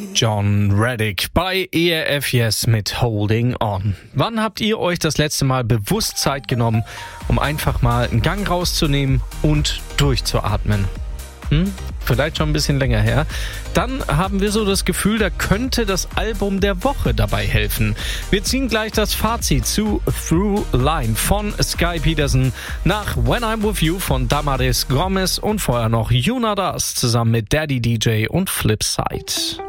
John Reddick bei ERF Yes mit Holding On. Wann habt ihr euch das letzte Mal bewusst Zeit genommen, um einfach mal einen Gang rauszunehmen und durchzuatmen? Vielleicht schon ein bisschen länger her. Dann haben wir so das Gefühl, da könnte das Album der Woche dabei helfen. Wir ziehen gleich das Fazit zu Through Line von Sky Peterson, nach When I'm With You von Damaris Gomez und vorher noch Yuna Das zusammen mit Daddy DJ und Flipside.